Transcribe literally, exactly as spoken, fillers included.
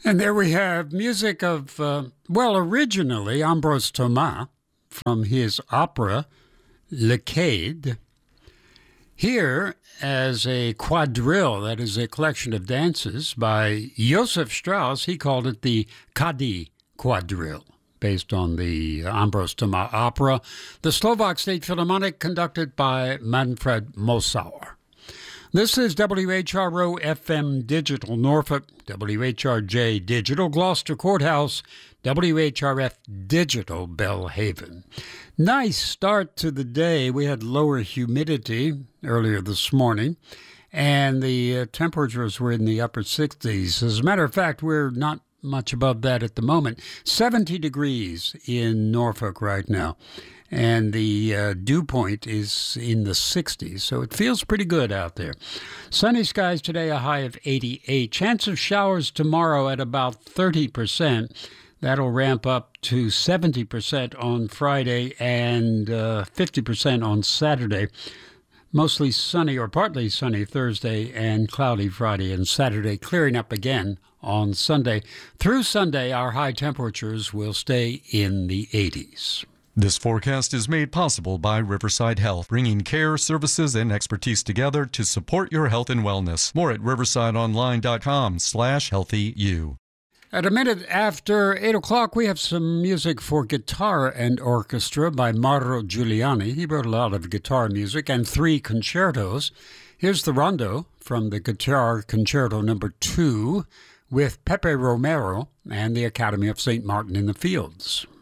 And there we have music of, uh, well, originally Ambroise Thomas from his opera Le Cade. Here as a quadrille, that is a collection of dances by Joseph Strauss. He called it the Cady Quadrille, based on the Ambroise Thomas opera. The Slovak State Philharmonic, conducted by Manfred Mossauer. This is W H R O F M Digital Norfolk, W H R J Digital Gloucester Courthouse, W H R F Digital Bellhaven. Nice start to the day. We had lower humidity earlier this morning, and the uh, temperatures were in the upper sixties. As a matter of fact, we're not much above that at the moment. seventy degrees in Norfolk right now. And the uh, dew point is in the sixties, so it feels pretty good out there. Sunny skies today, a high of eighty-eight. Chance of showers tomorrow at about thirty percent. That'll ramp up to seventy percent on Friday and uh, fifty percent on Saturday. Mostly sunny or partly sunny Thursday and cloudy Friday and Saturday, clearing up again on Sunday. Through Sunday, our high temperatures will stay in the eighties. This forecast is made possible by Riverside Health, bringing care, services, and expertise together to support your health and wellness. More at riversideonline.com slash healthyu. At a minute after eight o'clock, we have some music for guitar and orchestra by Mauro Giuliani. He wrote a lot of guitar music and three concertos. Here's the rondo from the Guitar Concerto number two with Pepe Romero and the Academy of Saint Martin in the Fields.